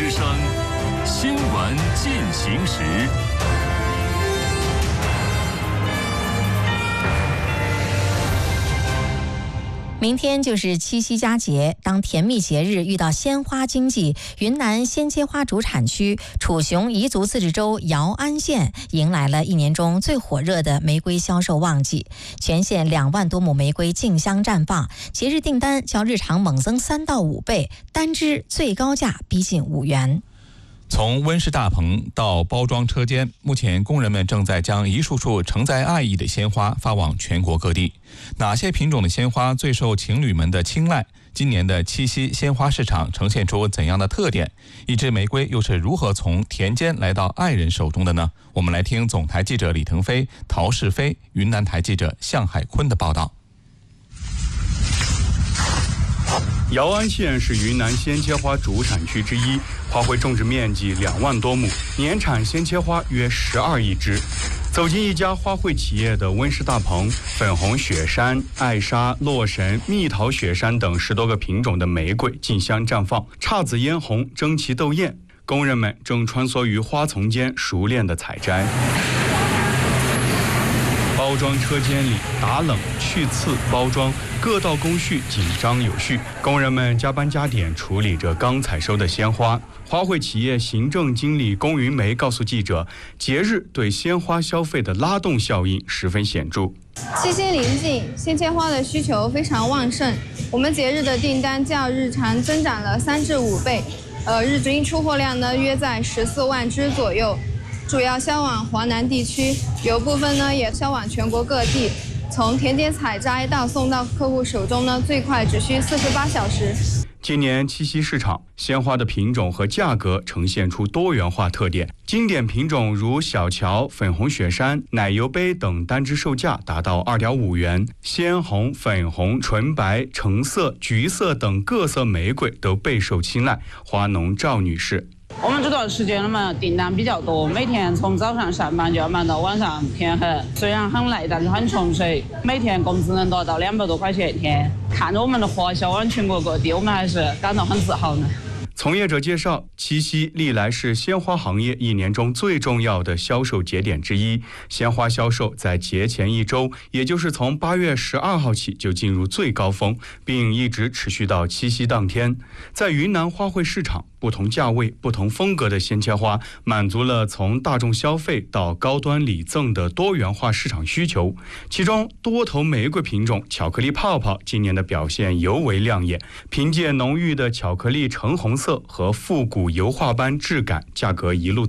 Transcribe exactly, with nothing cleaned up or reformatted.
之声，新闻进行时。 明天就是七夕佳节，当甜蜜节日遇到鲜花经济，云南鲜切花主产区楚雄彝族自治州姚安县迎来了一年中最火热的玫瑰销售旺季，全县两万多亩玫瑰竞相绽放，节日订单较日常猛增三到五倍，单支最高价逼近五元。 从温室大棚到包装车间，目前工人们正在将一束束承载爱意的鲜花发往全国各地。哪些品种的鲜花最受情侣们的青睐？今年的七夕鲜花市场呈现出怎样的特点？一支玫瑰又是如何从田间来到爱人手中的呢？我们来听总台记者李腾飞、陶世飞、云南台记者向海坤的报道。 姚安县是云南鲜切花主产区之一，花卉种植面积两万多亩，年产鲜切花约十二亿枝。走进一家花卉企业的温室大棚，粉红雪山、艾莎、洛神、蜜桃雪山等十多个品种的玫瑰竞相绽放，姹紫嫣红，争奇斗艳。工人们正穿梭于花丛间，熟练地采摘。包装车间里打冷、去刺、包装各道工序紧张有序，工人们加班加点处理着刚采收的鲜花。花卉企业行政经理龚云梅告诉记者，节日对鲜花消费的拉动效应十分显著。 七夕临近，鲜切花的需求非常旺盛，我们节日的订单较日常增长了三至五倍，呃，日均出货量呢约在十四万支左右。主要销往华南地区，有部分呢也销往全国各地。从田间采摘到送到客户手中呢，最快只需四十八小时。 今年七夕市场，鲜花的品种和价格呈现出多元化特点。经典品种如小乔、粉红雪山、奶油杯等单支售价达到二点五元，鲜红、粉红、纯白、橙色、橘色等各色玫瑰都备受青睐。花农赵女士。 我们这段时间嘛，订单比较多，每天从早上上班就要忙到晚上天黑，虽然很累，但是很纯粹。每天工资能达到两百多块钱一天，看着我们的花销往全国各地，我们还是感到很自豪呢。 从业者介绍，七夕历来是鲜花行业一年中最重要的销售节点之一。鲜花销售在节前一周，也就是从八月十二号起就进入最高峰，并一直持续到七夕当天。在云南花卉市场，不同价位、不同风格的鲜切花，满足了从大众消费到高端礼赠的多元化市场需求。其中，多头玫瑰品种巧克力泡泡今年的表现尤为亮眼，凭借浓郁的巧克力橙红色和复古油画般质感，价格一路